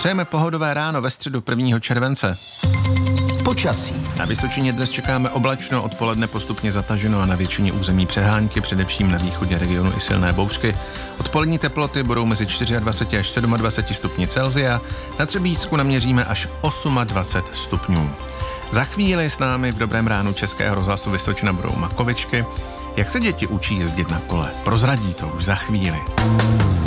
Přejeme pohodové ráno ve středu 1. července. Počasí. Na Vysočině dnes čekáme oblačno, odpoledne postupně zataženo a na většině území přehánky, především na východě regionu i silné bouřky. Odpolední teploty budou mezi 24 až 27 stupni Celsia, na Třebíčsku naměříme až 28 stupňů. Za chvíli s námi v Dobrém ránu Českého rozhlasu Vysočina budou Makovičky. Jak se děti učí jezdit na kole? Prozradí to už za chvíli.